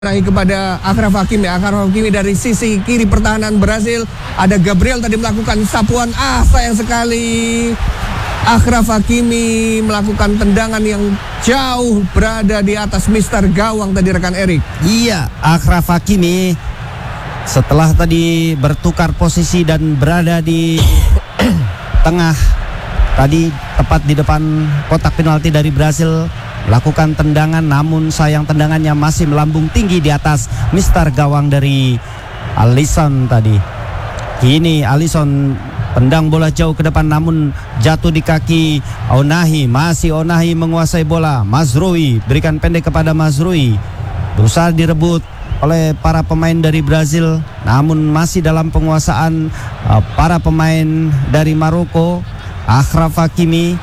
kepada Achraf Hakimi. Achraf Hakimi dari sisi kiri pertahanan Brasil. Ada Gabriel tadi melakukan sapuan. Sayang sekali. Achraf Hakimi melakukan tendangan yang jauh berada di atas Mister Gawang tadi rekan Erik. Iya, Achraf Hakimi setelah tadi bertukar posisi dan berada di tengah, tadi tepat di depan kotak penalti dari Brasil, lakukan tendangan, namun sayang tendangannya masih melambung tinggi di atas Mister Gawang dari Alisson tadi. Kini Alisson tendang bola jauh ke depan, namun jatuh di kaki Ounahi. Masih Ounahi menguasai bola. Mazraoui berikan pendek kepada Mazraoui, berusaha direbut oleh para pemain dari Brasil, namun masih dalam penguasaan para pemain dari Maroko. Achraf Hakimi,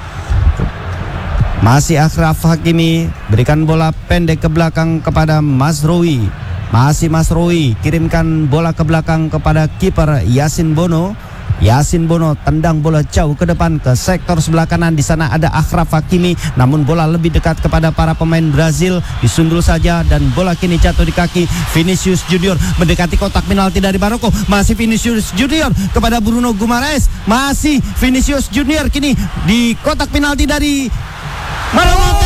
masih Achraf Hakimi berikan bola pendek ke belakang kepada Mazraoui. Masih Mazraoui kirimkan bola ke belakang kepada kiper Yasin Bono. Yasin Bono tendang bola jauh ke depan ke sektor sebelah kanan. Di sana ada Achraf Hakimi, namun bola lebih dekat kepada para pemain Brasil. Disundul saja dan bola kini jatuh di kaki Vinicius Junior mendekati kotak penalti dari Maroko. Masih Vinicius Junior kepada Bruno Guimaraes. Masih Vinicius Junior kini di kotak penalti dari Maroko.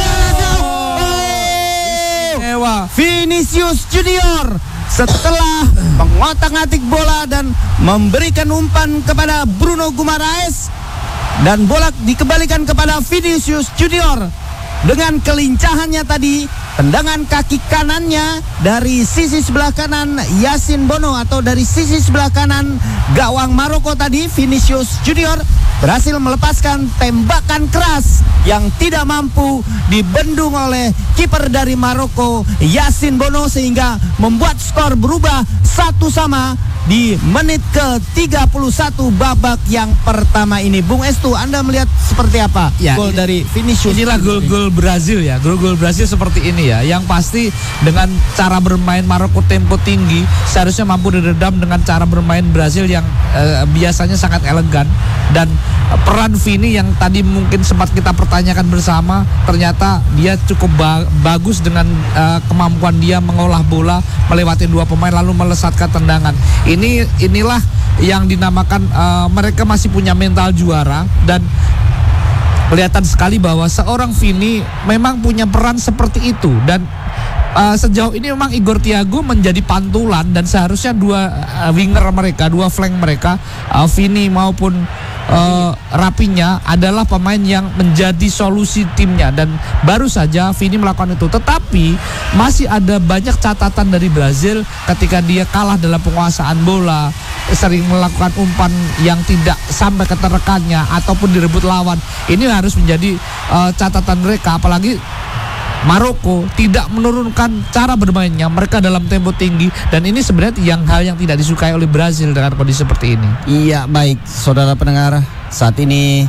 Vinicius Junior setelah mengotak-atik bola dan memberikan umpan kepada Bruno Guimaraes, dan bola dikembalikan kepada Vinicius Junior dengan kelincahannya tadi. Tendangan kaki kanannya dari sisi sebelah kanan Yasin Bono atau dari sisi sebelah kanan gawang Maroko tadi, Vinicius Junior berhasil melepaskan tembakan keras yang tidak mampu dibendung oleh kiper dari Maroko Yasin Bono, sehingga membuat skor berubah 1-1 di menit ke-31 babak yang pertama ini. Bung Estu, Anda melihat seperti apa gol dari Vinicius? Inilah gol-gol Brazil ya. Gol-gol Brazil seperti ini ya. Yang pasti dengan cara bermain Maroko tempo tinggi, seharusnya mampu diredam dengan cara bermain Brazil yang biasanya sangat elegan. Dan peran Vini yang tadi mungkin sempat kita pertanyakan bersama, ternyata dia cukup bagus dengan kemampuan dia mengolah bola melewati dua pemain lalu melesatkan tendangan. Inilah yang dinamakan mereka masih punya mental juara, dan kelihatan sekali bahwa seorang Vini memang punya peran seperti itu. Dan sejauh ini memang Igor Thiago menjadi pantulan, dan seharusnya dua winger mereka, dua flank mereka, Vini maupun Rapinya adalah pemain yang menjadi solusi timnya, dan baru saja Vini melakukan itu. Tetapi masih ada banyak catatan dari Brazil ketika dia kalah dalam penguasaan bola, sering melakukan umpan yang tidak sampai ke rekannya ataupun direbut lawan. Ini harus menjadi catatan mereka, apalagi Maroko tidak menurunkan cara bermainnya, mereka dalam tempo tinggi, dan ini sebenarnya hal yang tidak disukai oleh Brazil dengan kondisi seperti ini. Iya, baik saudara pendengar, saat ini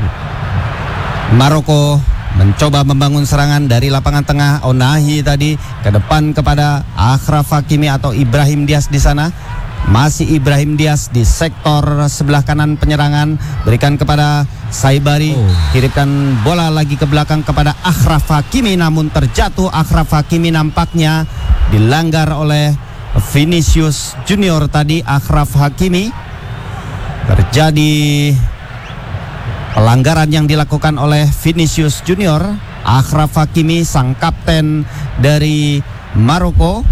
Maroko mencoba membangun serangan dari lapangan tengah. Ounahi tadi ke depan kepada Achraf Hakimi atau Ibrahim Diaz di sana. Masih Ibrahim Diaz di sektor sebelah kanan penyerangan, berikan kepada Saibari, kirimkan bola lagi ke belakang kepada Achraf Hakimi, namun terjatuh. Achraf Hakimi nampaknya dilanggar oleh Vinicius Junior tadi. Achraf Hakimi, terjadi pelanggaran yang dilakukan oleh Vinicius Junior. Achraf Hakimi, sang kapten dari Maroko,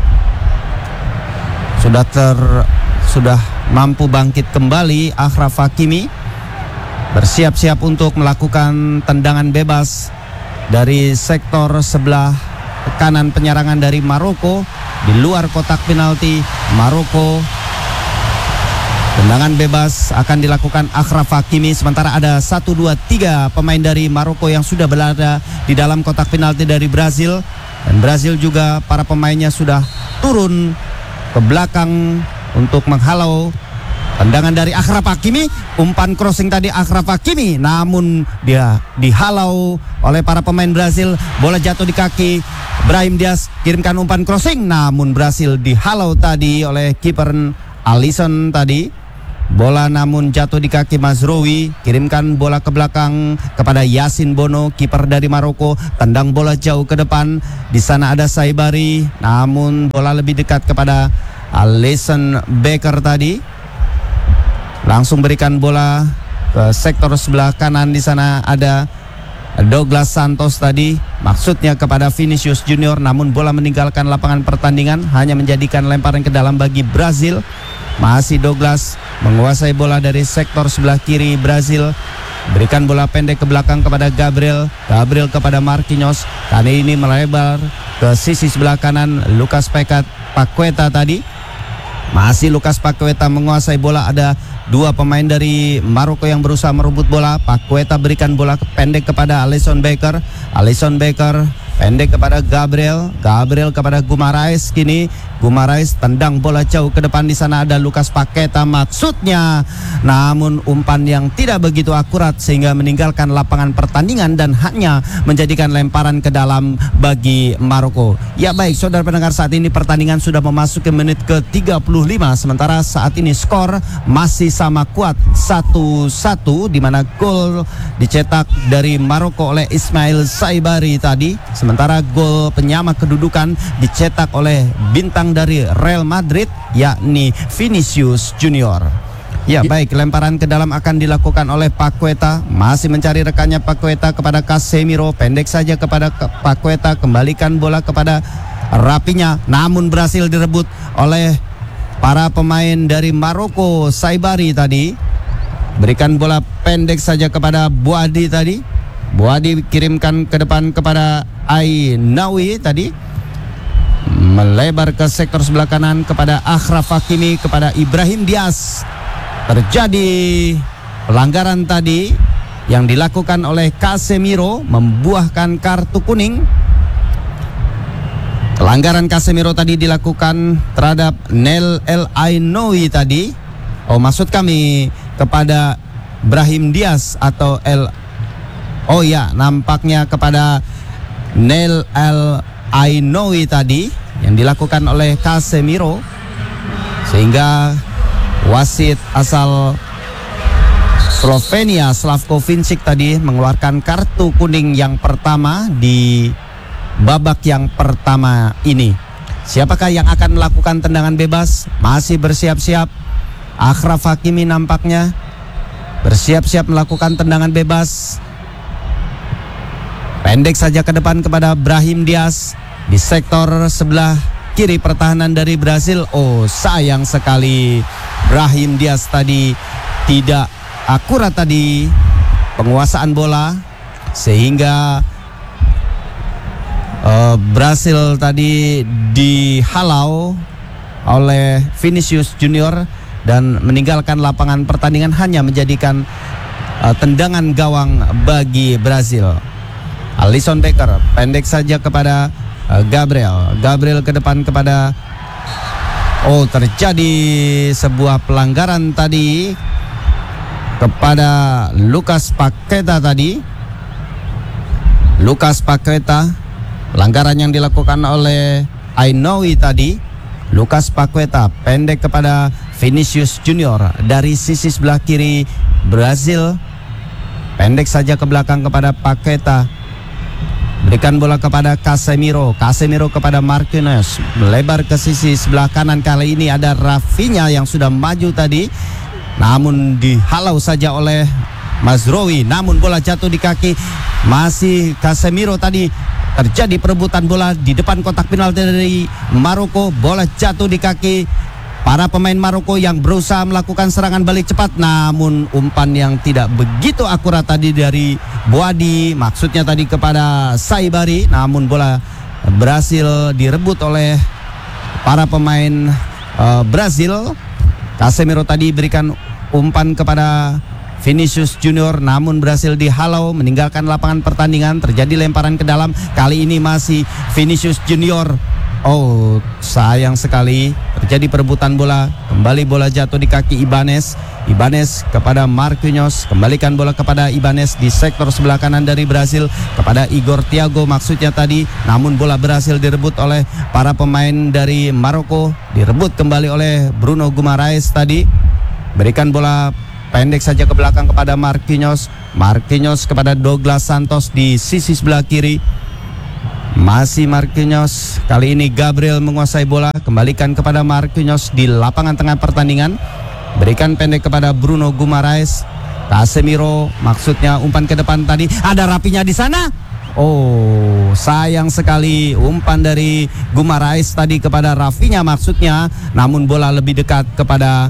sudah mampu bangkit kembali. Achraf Hakimi bersiap-siap untuk melakukan tendangan bebas dari sektor sebelah kanan penyerangan dari Maroko di luar kotak penalti Maroko. Tendangan bebas akan dilakukan Achraf Hakimi, sementara ada 1, 2, 3 pemain dari Maroko yang sudah berada di dalam kotak penalti dari Brazil, dan Brazil juga para pemainnya sudah turun ke belakang untuk menghalau tendangan dari Achraf Hakimi. Umpan crossing tadi Achraf Hakimi, namun dia dihalau oleh para pemain Brazil. Bola jatuh di kaki Ibrahim Diaz, kirimkan umpan crossing, namun berhasil dihalau tadi oleh kiper Alisson tadi. Bola namun jatuh di kaki Mazrowi. Kirimkan bola ke belakang kepada Yasin Bono, kiper dari Maroko. Tendang bola jauh ke depan. Di sana ada Saibari, namun bola lebih dekat kepada Alisson Becker tadi. Langsung berikan bola ke sektor sebelah kanan. Di sana ada Douglas Santos tadi, maksudnya kepada Vinicius Junior, namun bola meninggalkan lapangan pertandingan, hanya menjadikan lemparan ke dalam bagi Brazil. Masih Douglas menguasai bola dari sektor sebelah kiri Brazil. Berikan bola pendek ke belakang kepada Gabriel. Gabriel kepada Marquinhos. Kali ini melebar ke sisi sebelah kanan Lucas Paqueta tadi. Masih Lucas Paqueta menguasai bola. Ada dua pemain dari Maroko yang berusaha merebut bola. Paqueta berikan bola pendek kepada Alisson Becker. Alisson Becker pendek kepada Gabriel. Gabriel kepada Guimaraes. Kini Guimaraes tendang bola jauh ke depan. Di sana ada Lucas Paqueta maksudnya, namun umpan yang tidak begitu akurat sehingga meninggalkan lapangan pertandingan dan hanya menjadikan lemparan ke dalam bagi Maroko. Ya baik saudara pendengar, saat ini pertandingan sudah memasuki menit ke-35. Sementara saat ini skor masih sama kuat 1-1, di mana gol dicetak dari Maroko oleh Ismail Saibari tadi. Sementara gol penyama kedudukan dicetak oleh bintang dari Real Madrid, yakni Vinicius Junior. Ya baik, lemparan ke dalam akan dilakukan oleh Paqueta. Masih mencari rekannya Paqueta kepada Casemiro. Pendek saja kepada Paqueta. Kembalikan bola kepada Rapinya, namun berhasil direbut oleh para pemain dari Maroko. Saibari tadi berikan bola pendek saja kepada Buadi tadi. Buadi kirimkan ke depan kepada Ainawi tadi. Melebar ke sektor sebelah kanan kepada Achraf Hakimi, kepada Ibrahim Diaz. Terjadi pelanggaran tadi yang dilakukan oleh Casemiro, membuahkan kartu kuning. Pelanggaran Casemiro tadi dilakukan terhadap Nel El Ainoui tadi. Oh, maksud kami kepada Brahim Diaz atau Oh ya, nampaknya kepada Nel El Ainoui tadi yang dilakukan oleh Casemiro, sehingga wasit asal Slovenia Slavko Vincic tadi mengeluarkan kartu kuning yang pertama di babak yang pertama ini. Siapakah yang akan melakukan tendangan bebas? Masih bersiap-siap Achraf Hakimi, nampaknya bersiap-siap melakukan tendangan bebas. Pendek saja ke depan kepada Brahim Diaz di sektor sebelah kiri pertahanan dari Brazil. Oh, sayang sekali Brahim Diaz tadi tidak akurat tadi penguasaan bola, sehingga Brazil tadi dihalau oleh Vinicius Junior dan meninggalkan lapangan pertandingan, hanya menjadikan tendangan gawang bagi Brazil. Alisson Becker pendek saja kepada Gabriel. Gabriel ke depan kepada terjadi sebuah pelanggaran tadi kepada Lucas Paqueta tadi. Lucas Paqueta, pelanggaran yang dilakukan oleh Ainoui tadi. Lucas Paqueta pendek kepada Vinicius Junior dari sisi sebelah kiri Brazil. Pendek saja ke belakang kepada Paqueta. Berikan bola kepada Casemiro. Casemiro kepada Marquinhos. Melebar ke sisi sebelah kanan. Kali ini ada Rafinha yang sudah maju tadi, namun dihalau saja oleh Mazrowi. Namun bola jatuh di kaki. Masih Casemiro tadi. Terjadi perebutan bola di depan kotak penalti dari Maroko. Bola jatuh di kaki para pemain Maroko yang berusaha melakukan serangan balik cepat, namun umpan yang tidak begitu akurat tadi dari Buadi, maksudnya tadi kepada Saibari, namun bola berhasil direbut oleh para pemain Brazil. Casemiro tadi berikan umpan kepada Vinicius Junior, namun berhasil dihalau, meninggalkan lapangan pertandingan. Terjadi lemparan ke dalam, kali ini masih Vinicius Junior. Oh, sayang sekali, terjadi perebutan bola. Kembali bola jatuh di kaki Ibanez. Ibanez kepada Marquinhos. Kembalikan bola kepada Ibanez di sektor sebelah kanan dari Brazil kepada Igor Thiago maksudnya tadi. Namun bola berhasil direbut oleh para pemain dari Maroko. Direbut kembali oleh Bruno Guimaraes tadi. berikan bola pendek saja ke belakang kepada Marquinhos. Marquinhos kepada Douglas Santos di sisi sebelah kiri. Masih Marquinhos, kali ini Gabriel menguasai bola, kembalikan kepada Marquinhos di lapangan tengah pertandingan. Berikan pendek kepada Bruno Guimaraes. Casemiro, maksudnya umpan ke depan tadi. Ada Rapinya di sana. Oh, sayang sekali umpan dari Guimaraes tadi kepada Rafinya maksudnya. Namun bola lebih dekat kepada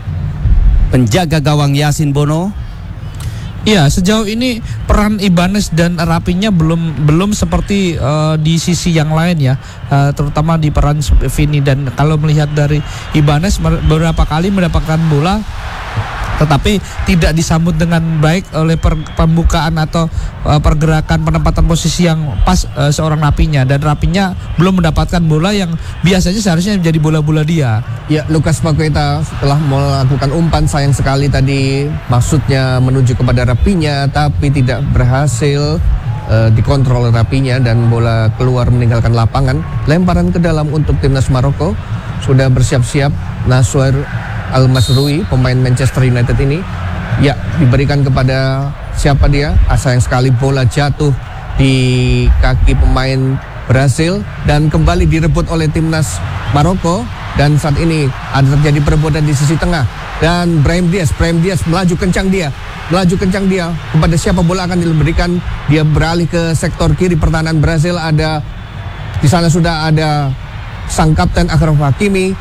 penjaga gawang Yasin Bono. Iya, sejauh ini peran Ibanez dan Rapinya belum seperti di sisi yang lain ya, terutama di peran Vini. Dan kalau melihat dari Ibanez beberapa kali mendapatkan bola tetapi tidak disambut dengan baik oleh pembukaan atau pergerakan penempatan posisi yang pas seorang Rapinya, dan Rapinya belum mendapatkan bola yang biasanya seharusnya menjadi bola-bola dia. Ya, Lucas Paqueta setelah melakukan umpan, sayang sekali tadi maksudnya menuju kepada Rapinya tapi tidak berhasil dikontrol Rapinya dan bola keluar meninggalkan lapangan. Lemparan ke dalam untuk timnas Maroko. Sudah bersiap-siap Nasser Al-Mazroui, pemain Manchester United ini. Ya, diberikan kepada siapa dia? Sayang sekali bola jatuh di kaki pemain Brasil dan kembali direbut oleh timnas Maroko. Dan saat ini ada terjadi perebutan di sisi tengah dan Brahim Diaz melaju kencang dia kepada siapa bola akan diberikan. Dia beralih ke sektor kiri pertahanan Brasil. Di sana sudah ada sang kapten Achraf Hakimi.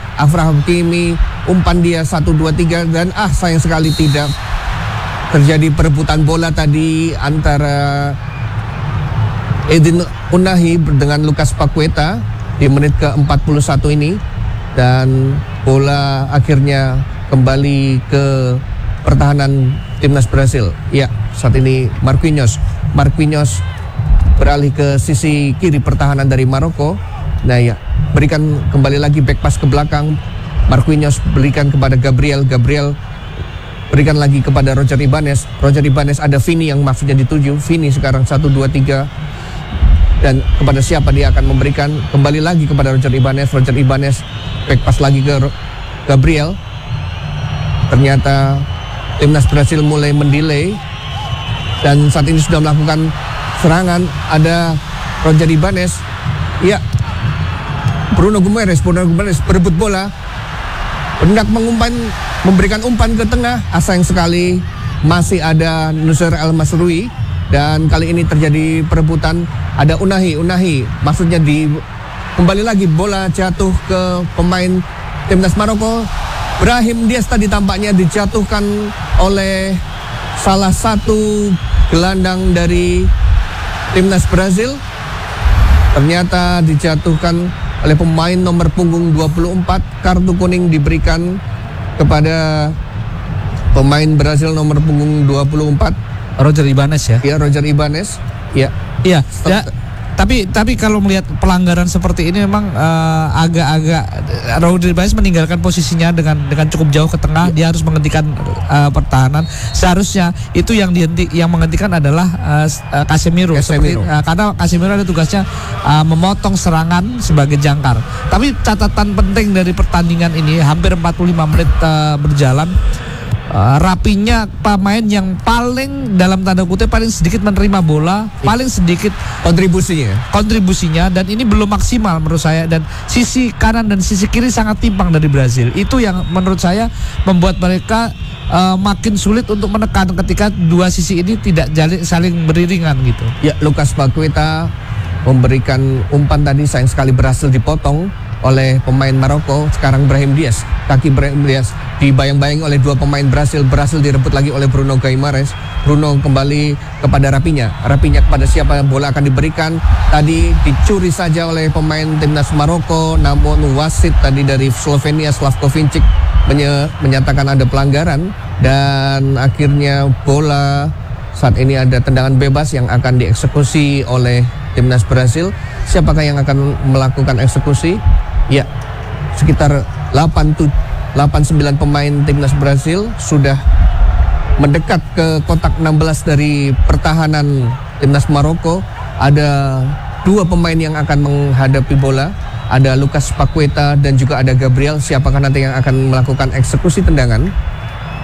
Umpan dia 1, 2, 3 dan sayang sekali tidak terjadi perebutan bola tadi antara Edin Unahi dengan Lucas Paqueta di menit ke-41 ini, dan bola akhirnya kembali ke pertahanan timnas Brasil. Ya, saat ini Marquinhos beralih ke sisi kiri pertahanan dari Maroko. Nah ya, berikan kembali lagi back pass ke belakang. Marquinhos berikan kepada Gabriel berikan lagi kepada Roger Ibanez. Ada Vini yang maksudnya dituju. Vini sekarang 1, 2, 3 dan kepada siapa dia akan memberikan, kembali lagi kepada Roger Ibanez back pass lagi ke Gabriel. Ternyata timnas Brasil mulai mendelay dan saat ini sudah melakukan serangan. Ada Roger Ibanez. Ya, Bruno Guimaraes berebut bola, hendak memberikan umpan ke tengah. Sayang sekali masih ada Nasser Al-Mazroui dan kali ini terjadi perebutan. Ada Unahi maksudnya kembali lagi bola jatuh ke pemain timnas Maroko. Brahim Diaz tadi tampaknya dijatuhkan oleh salah satu gelandang dari timnas Brasil. Ternyata dijatuhkan oleh pemain nomor punggung 24. Kartu kuning diberikan kepada pemain Brasil nomor punggung 24, Roger Ibanez ya. Ya, Roger Ibanez. Ya. Iya. Tapi kalau melihat pelanggaran seperti ini memang agak-agak Roger Ibanez meninggalkan posisinya dengan cukup jauh ke tengah. Dia harus menghentikan pertahanan. Seharusnya itu yang menghentikan adalah Casemiro. Karena Casemiro ada tugasnya memotong serangan sebagai jangkar. Tapi catatan penting dari pertandingan ini, hampir 45 menit berjalan, Rapinya pemain yang paling dalam tanda kutip paling sedikit menerima bola, paling sedikit kontribusinya, dan ini belum maksimal menurut saya. Dan sisi kanan dan sisi kiri sangat timpang dari Brasil. Itu yang menurut saya membuat mereka makin sulit untuk menekan ketika dua sisi ini tidak saling beriringan gitu. Ya, Lucas Paqueta memberikan umpan tadi, sayang sekali berhasil dipotong oleh pemain Maroko. Sekarang Brahim Diaz, kaki Brahim Diaz dibayang-bayangi oleh dua pemain Brasil, berhasil direbut lagi oleh Bruno Guimaraes. Bruno kembali kepada Rapinya kepada siapa bola akan diberikan. Tadi dicuri saja oleh pemain timnas Maroko, namun wasit tadi dari Slovenia, Slavko Vincic, menyatakan ada pelanggaran, dan akhirnya bola saat ini ada tendangan bebas yang akan dieksekusi oleh timnas Brasil. Siapakah yang akan melakukan eksekusi? Ya, sekitar 8-9 pemain timnas Brasil sudah mendekat ke kotak 16 dari pertahanan timnas Maroko. Ada dua pemain yang akan menghadapi bola. Ada Lucas Paqueta dan juga ada Gabriel. Siapakah nanti yang akan melakukan eksekusi tendangan?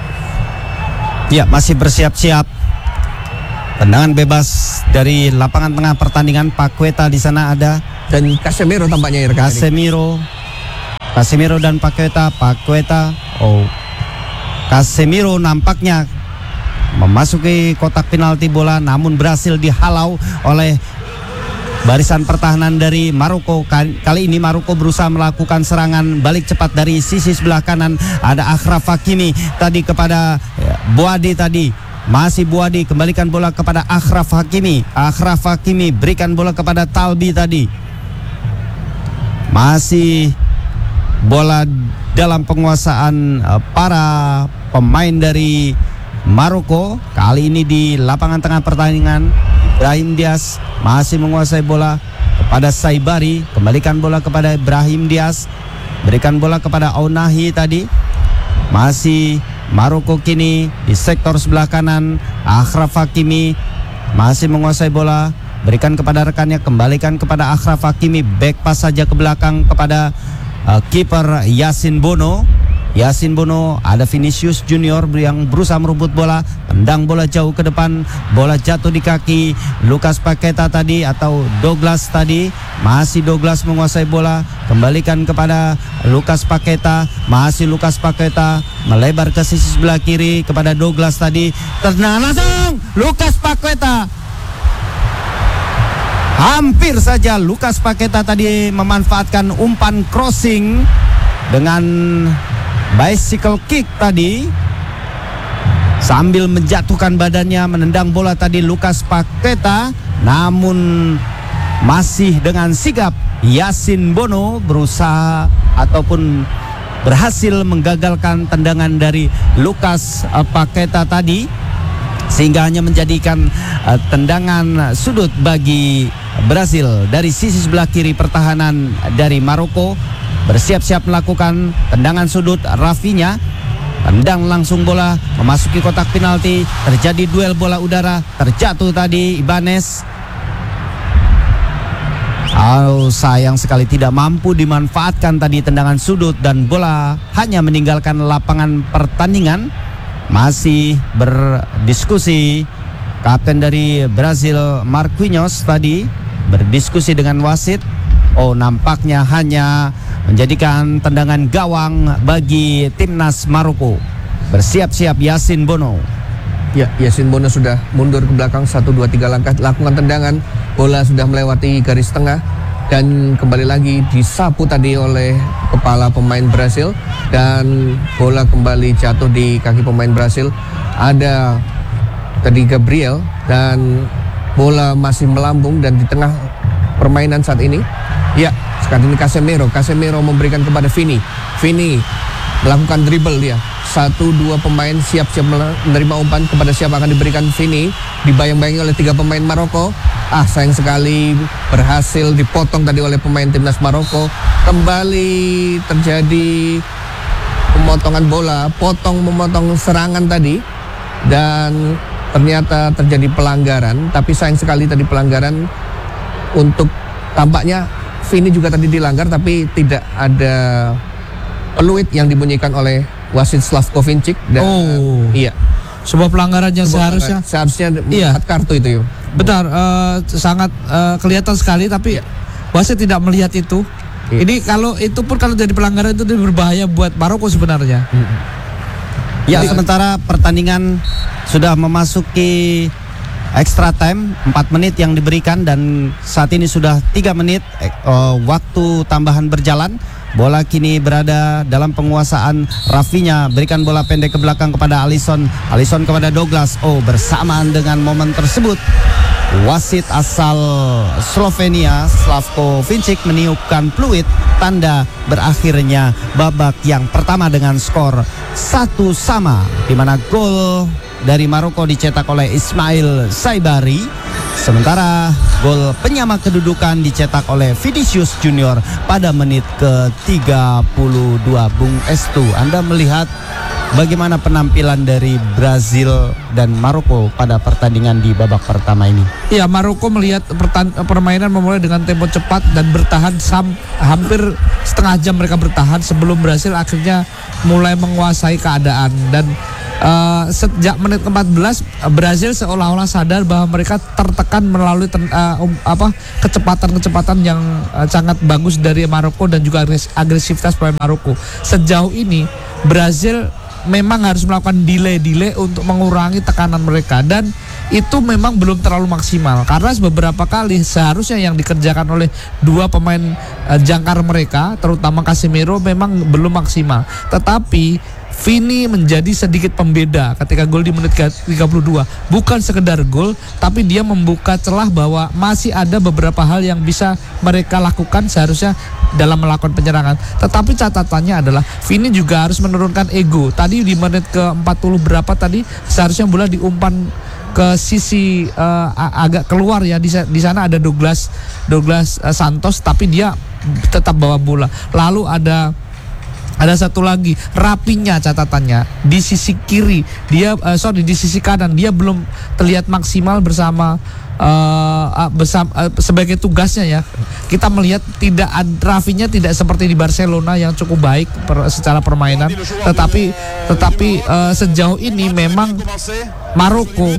Ya, masih bersiap-siap. Tendangan bebas dari lapangan tengah pertandingan. Paqueta di sana ada, Dan Casemiro tampaknya ya rekan. Casemiro dan Paqueta. Casemiro nampaknya memasuki kotak penalti bola, namun berhasil dihalau oleh barisan pertahanan dari Maroko. Kali ini Maroko berusaha melakukan serangan balik cepat dari sisi sebelah kanan. Ada Achraf Hakimi tadi kepada Boadi tadi. Masih Boadi, kembalikan bola kepada Achraf Hakimi. Achraf Hakimi berikan bola kepada Talbi tadi. Masih bola dalam penguasaan para pemain dari Maroko. Kali ini di lapangan tengah pertandingan, Brahim Diaz masih menguasai bola kepada Saibari. Kembalikan bola kepada Brahim Diaz. Berikan bola kepada Ounahi tadi. Masih Maroko kini di sektor sebelah kanan. Achraf Hakimi masih menguasai bola. Berikan kepada rekannya, kembalikan kepada Achraf Hakimi. Back pass saja ke belakang kepada kiper Yasin Bono. Yasin Bono, ada Vinicius Junior yang berusaha merebut bola, tendang bola jauh ke depan, bola jatuh di kaki Lucas Paqueta tadi atau Douglas tadi. Masih Douglas menguasai bola, kembalikan kepada Lucas Paqueta. Masih Lucas Paqueta melebar ke sisi sebelah kiri kepada Douglas tadi, tendangan langsung Lucas Paqueta. Hampir saja Lucas Paqueta tadi memanfaatkan umpan crossing dengan bicycle kick tadi, sambil menjatuhkan badannya menendang bola tadi Lucas Paqueta. Namun masih dengan sigap Yasin Bono berusaha ataupun berhasil menggagalkan tendangan dari Lucas Paqueta tadi, sehingga hanya menjadikan tendangan sudut bagi Brasil. Dari sisi sebelah kiri pertahanan dari Maroko bersiap-siap melakukan tendangan sudut. Rafinha tendang langsung bola memasuki kotak penalti. Terjadi duel bola udara, terjatuh tadi Ibanez. Sayang sekali tidak mampu dimanfaatkan tadi tendangan sudut dan bola hanya meninggalkan lapangan pertandingan. Masih berdiskusi kapten dari Brazil Marquinhos tadi berdiskusi dengan wasit. Nampaknya hanya menjadikan tendangan gawang bagi timnas Maroko. Bersiap-siap Yasin Bono. Ya, Yasin Bono sudah mundur ke belakang 1, 2, 3 langkah, lakukan tendangan. Bola sudah melewati garis tengah dan kembali lagi disapu tadi oleh kepala pemain Brasil, dan bola kembali jatuh di kaki pemain Brasil. Ada tadi Gabriel dan bola masih melambung dan di tengah permainan saat ini. Ya, sekarang ini Casemiro memberikan kepada Vini melakukan dribble dia. 1, 2 pemain siap-siap menerima umpan. Kepada siapa akan diberikan Vini? Dibayang-bayangi oleh 3 pemain Maroko. Sayang sekali berhasil dipotong tadi oleh pemain timnas Maroko. Kembali terjadi pemotongan bola, memotong serangan tadi, dan ternyata terjadi pelanggaran. Tapi sayang sekali tadi pelanggaran untuk, tampaknya Vini juga tadi dilanggar, tapi tidak ada peluit yang dibunyikan oleh wasit Slavko Vincic. Dan iya, sebuah pelanggaran yang seharusnya melihat kartu itu. Benar, sangat kelihatan sekali, tapi wasit tidak melihat itu. Ini kalau itu pun kalau jadi pelanggaran itu berbahaya buat Maroko sebenarnya. Ya, sementara pertandingan sudah memasuki extra time, 4 menit yang diberikan, dan saat ini sudah 3 menit waktu tambahan berjalan. Bola kini berada dalam penguasaan Rafinha. Berikan bola pendek ke belakang kepada Alisson kepada Douglas. Bersamaan dengan momen tersebut, wasit asal Slovenia Slavko Vincic meniupkan peluit tanda berakhirnya babak yang pertama dengan skor 1-1, di mana gol dari Maroko dicetak oleh Ismail Saibari, sementara gol penyama kedudukan dicetak oleh Vinicius Junior pada menit ke-32. Bung Estu, Anda melihat bagaimana penampilan dari Brazil dan Maroko pada pertandingan di babak pertama ini? Ya, Maroko melihat permainan memulai dengan tempo cepat dan bertahan hampir setengah jam mereka bertahan sebelum Brasil akhirnya mulai menguasai keadaan. Dan Sejak menit ke-14 Brazil seolah-olah sadar bahwa mereka tertekan melalui kecepatan yang sangat bagus dari Maroko dan juga agresivitas pemain Maroko. Sejauh ini Brazil memang harus melakukan delay untuk mengurangi tekanan mereka, dan itu memang belum terlalu maksimal karena beberapa kali seharusnya yang dikerjakan oleh dua pemain jangkar mereka, terutama Casemiro, memang belum maksimal. Tetapi Vini menjadi sedikit pembeda ketika gol di menit 32. Bukan sekedar gol, tapi dia membuka celah bahwa masih ada beberapa hal yang bisa mereka lakukan seharusnya dalam melakukan penyerangan. Tetapi catatannya adalah Vini juga harus menurunkan ego. Tadi di menit ke-40 berapa tadi seharusnya bola diumpan ke sisi agak keluar ya. Di sana ada Douglas Santos, tapi dia tetap bawa bola. Lalu ada satu lagi, Rapinya catatannya di sisi kiri, di sisi kanan dia belum terlihat maksimal bersama sebagai tugasnya ya. Kita melihat Rafinya tidak seperti di Barcelona yang cukup baik secara permainan, tetapi sejauh ini memang Maroko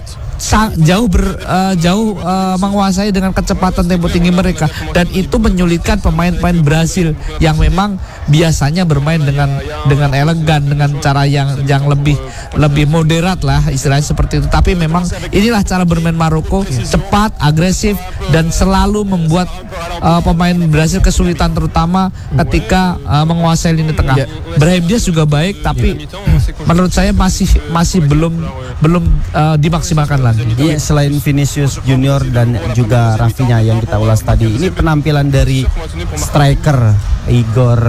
jauh menguasai dengan kecepatan tempo tinggi mereka, dan itu menyulitkan pemain-pemain Brasil yang memang biasanya bermain dengan elegan, dengan cara yang lebih moderat lah istilahnya seperti itu. Tapi memang inilah cara bermain Maroko, cepat, agresif, dan selalu membuat pemain Brasil kesulitan, terutama ketika menguasai lini tengah. Brahim Diaz juga baik, tapi menurut saya masih belum dimaksimalkan lagi. Iya, selain Vinicius Junior dan juga Rafinha yang kita ulas tadi, ini penampilan dari striker Igor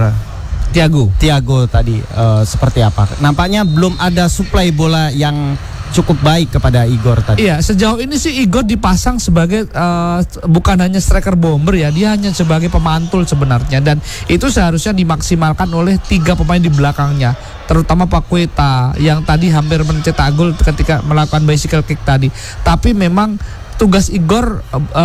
Thiago tadi seperti apa? Nampaknya belum ada suplai bola yang cukup baik kepada Igor tadi. Iya, sejauh ini sih Igor dipasang sebagai bukan hanya striker bomber ya, dia hanya sebagai pemantul sebenarnya, dan itu seharusnya dimaksimalkan oleh 3 pemain di belakangnya, terutama Paqueta yang tadi hampir mencetak gol ketika melakukan bicycle kick tadi. Tapi memang tugas Igor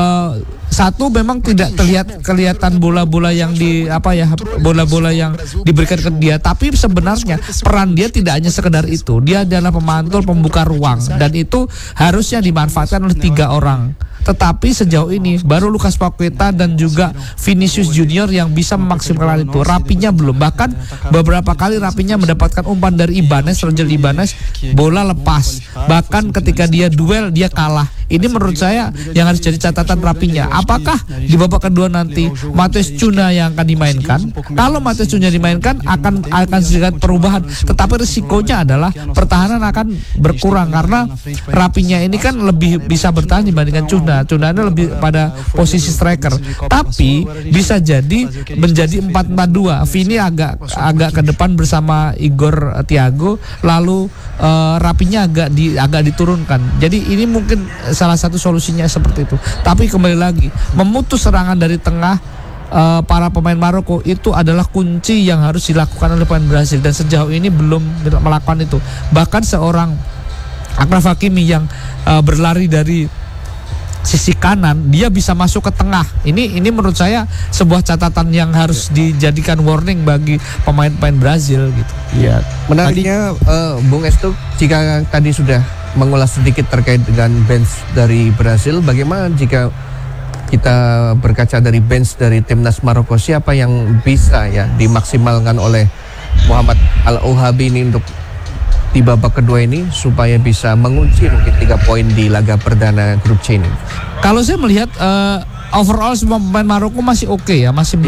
satu, memang tidak kelihatan bola-bola yang bola-bola yang diberikan ke dia, tapi sebenarnya peran dia tidak hanya sekedar itu. Dia adalah pemantul, pembuka ruang, dan itu harusnya dimanfaatkan oleh 3 orang. Tetapi sejauh ini baru Lucas Paqueta dan juga Vinicius Junior yang bisa memaksimalkan itu. Rapinya belum. Bahkan beberapa kali Rapinya mendapatkan umpan dari Roger Ibanez, bola lepas. Bahkan ketika dia duel dia kalah. Ini menurut saya yang harus jadi catatan Rapinya. Apakah di babak kedua nanti Matheus Cunha yang akan dimainkan? Kalau Matheus Cunha dimainkan akan sedikit perubahan. Tetapi risikonya adalah pertahanan akan berkurang karena Rapinya ini kan lebih bisa bertahan dibandingkan Cunha. Cunha lebih pada posisi striker, tapi bisa jadi menjadi 4-4-2. Vini agak ke depan bersama Igor Thiago, lalu Rapinya agak diturunkan. Jadi ini mungkin salah satu solusinya seperti itu. Tapi kembali lagi, memutus serangan dari tengah para pemain Maroko itu adalah kunci yang harus dilakukan oleh pemain Brasil, dan sejauh ini belum melakukan itu. Bahkan seorang Achraf Hakimi yang berlari dari sisi kanan, dia bisa masuk ke tengah. Ini menurut saya sebuah catatan yang harus dijadikan warning bagi pemain-pemain Brazil gitu. Iya. Menariknya Bung Estu, jika tadi sudah mengulas sedikit terkait dengan bench dari Brazil, bagaimana jika kita berkaca dari bench dari timnas Maroko, siapa yang bisa ya dimaksimalkan oleh Muhammad Al-Ouhabi ini untuk di babak kedua ini supaya bisa mengunci mungkin 3 poin di laga perdana grup C ini? Kalau saya melihat overall semua pemain Maroko masih oke ya, masih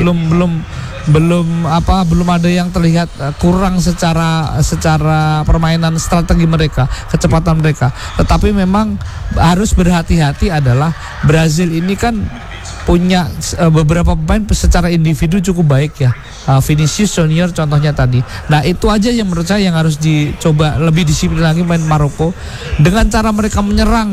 belum ada yang terlihat kurang secara permainan strategi mereka, kecepatan mereka. Tetapi memang harus berhati-hati adalah Brazil ini kan punya beberapa pemain secara individu cukup baik ya. Vinicius Junior contohnya tadi. Nah, itu aja yang menurut saya yang harus dicoba lebih disiplin lagi main Maroko, dengan cara mereka menyerang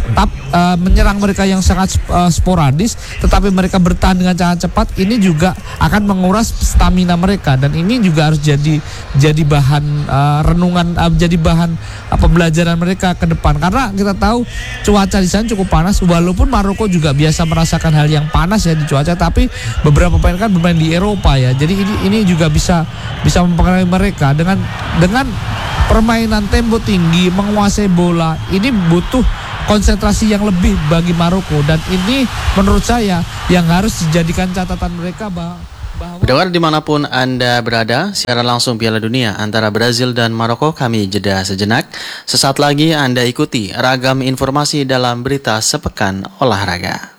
mereka yang sangat sporadis, tetapi mereka bertahan dengan cara cepat. Ini juga akan menguras stamina mereka, dan ini juga harus jadi bahan renungan, jadi bahan pembelajaran mereka ke depan, karena kita tahu cuaca di sana cukup panas. Walaupun Maroko juga biasa merasakan hal yang panas ya di cuaca, tapi beberapa pemain kan bermain di Eropa ya, jadi ini juga bisa mempengaruhi mereka dengan permainan tempo tinggi, menguasai bola. Ini butuh konsentrasi yang lebih bagi Maroko, dan ini menurut saya yang harus dijadikan catatan mereka bahwa Pendengar dimanapun Anda berada, siaran langsung Piala Dunia antara Brazil dan Maroko kami jeda sejenak. Sesaat lagi Anda ikuti ragam informasi dalam berita sepekan olahraga.